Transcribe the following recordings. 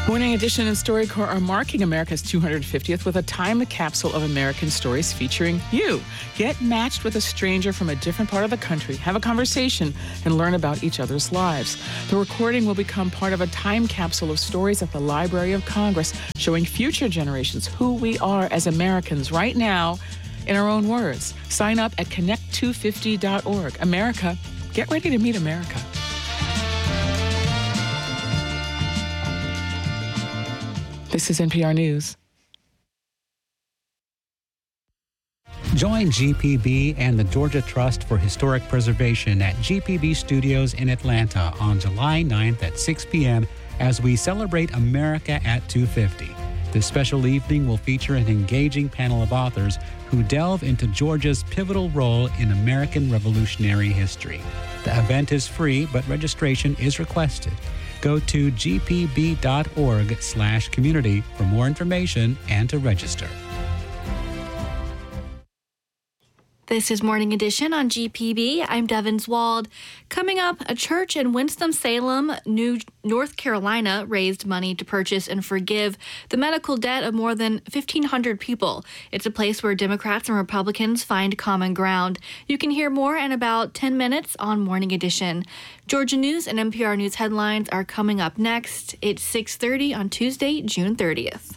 Morning Edition and StoryCorps are marking America's 250th with a time capsule of American stories featuring you. Get matched with a stranger from a different part of the country, have a conversation, and learn about each other's lives. The recording will become part of a time capsule of stories at the Library of Congress, showing future generations who we are as Americans right now in our own words. Sign up at connect250.org. America, get ready to meet America. This is NPR News. Join GPB and the Georgia Trust for Historic Preservation at GPB Studios in Atlanta on July 9th at 6 p.m. as we celebrate America at 250. This special evening will feature an engaging panel of authors who delve into Georgia's pivotal role in American Revolutionary history. The event is free, but registration is requested. Go to gpb.org/community for more information and to register. This is Morning Edition on GPB. I'm Devin Wald. Coming up, a church in Winston-Salem, North Carolina, raised money to purchase and forgive the medical debt of more than 1,500 people. It's a place where Democrats and Republicans find common ground. You can hear more in about 10 minutes on Morning Edition. Georgia News and NPR News headlines are coming up next. It's 6:30 on Tuesday, June 30th.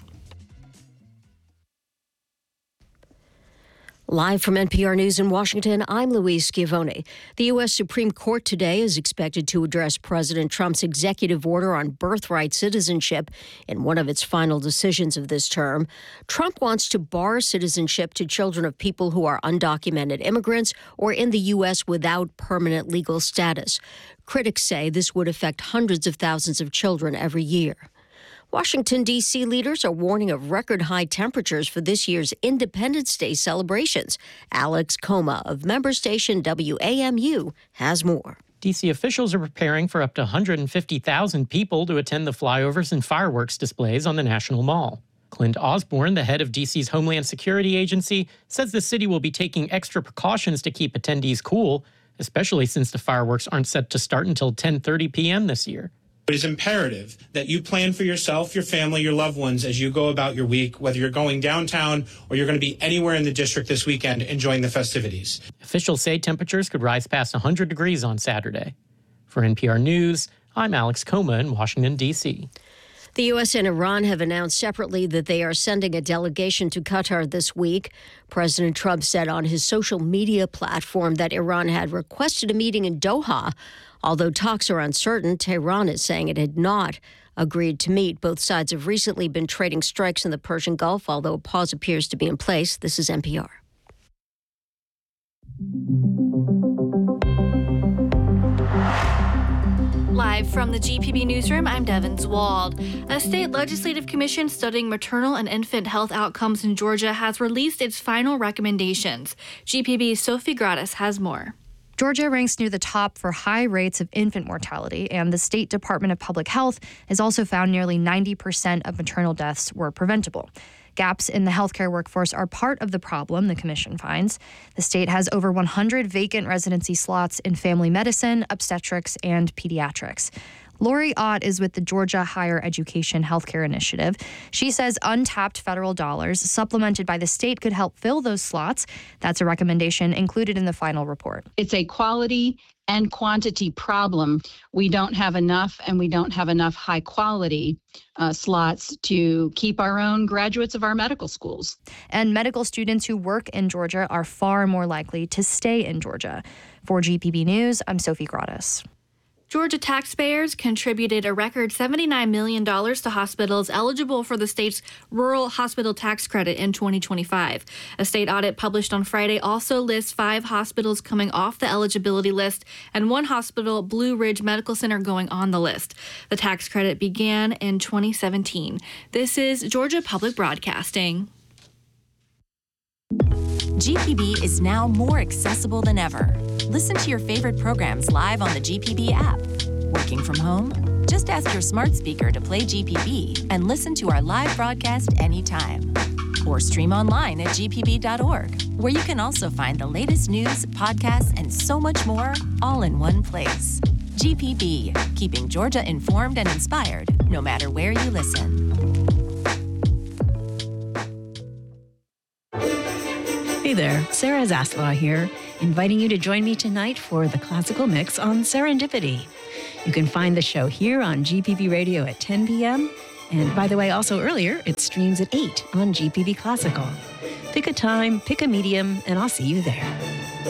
Live from NPR News in Washington, I'm Louise Schiavone. The U.S. Supreme Court today is expected to address President Trump's executive order on birthright citizenship in one of its final decisions of this term. Trump wants to bar citizenship to children of people who are undocumented immigrants or in the U.S. without permanent legal status. Critics say this would affect hundreds of thousands of children every year. Washington, D.C. leaders are warning of record-high temperatures for this year's Independence Day celebrations. Alex Coma of member station WAMU has more. D.C. officials are preparing for up to 150,000 people to attend the flyovers and fireworks displays on the National Mall. Clint Osborne, the head of D.C.'s Homeland Security Agency, says the city will be taking extra precautions to keep attendees cool, especially since the fireworks aren't set to start until 10:30 p.m. this year. It is imperative that you plan for yourself, your family, your loved ones as you go about your week, whether you're going downtown or you're going to be anywhere in the district this weekend enjoying the festivities. Officials say temperatures could rise past 100 degrees on Saturday. For NPR News, I'm Alex Coma in Washington, D.C. The U.S. and Iran have announced separately that they are sending a delegation to Qatar this week. President Trump said on his social media platform that Iran had requested a meeting in Doha. Although talks are uncertain, Tehran is saying it had not agreed to meet. Both sides have recently been trading strikes in the Persian Gulf, although a pause appears to be in place. This is NPR. Live from the GPB newsroom, I'm Devin Wald. A state legislative commission studying maternal and infant health outcomes in Georgia has released its final recommendations. GPB's Sophie Gratis has more. Georgia ranks near the top for high rates of infant mortality, and the State Department of Public Health has also found nearly 90% of maternal deaths were preventable. Gaps in the healthcare workforce are part of the problem, the commission finds. The state has over 100 vacant residency slots in family medicine, obstetrics, and pediatrics. Lori Ott is with the Georgia Higher Education Healthcare Initiative. She says untapped federal dollars supplemented by the state could help fill those slots. That's a recommendation included in the final report. It's a quality and quantity problem. We don't have enough, and we don't have enough high quality slots to keep our own graduates of our medical schools. And medical students who work in Georgia are far more likely to stay in Georgia. For GPB News, I'm Sophie Gratis. Georgia taxpayers contributed a record $79 million to hospitals eligible for the state's Rural Hospital Tax Credit in 2025. A state audit published on Friday also lists 5 hospitals coming off the eligibility list and 1 hospital, Blue Ridge Medical Center, going on the list. The tax credit began in 2017. This is Georgia Public Broadcasting. GPB is now more accessible than ever. Listen to your favorite programs live on the GPB app. Working from home? Just ask your smart speaker to play GPB and listen to our live broadcast anytime. Or stream online at gpb.org, where you can also find the latest news, podcasts, and so much more all in one place. GPB, keeping Georgia informed and inspired, no matter where you listen. Hey there, Sarah Zaslow here, inviting you to join me tonight for the Classical Mix on Serendipity. You can find the show here on GPB Radio at 10 p.m. And by the way, also earlier, it streams at 8 on GPB Classical. Pick a time, pick a medium, and I'll see you there.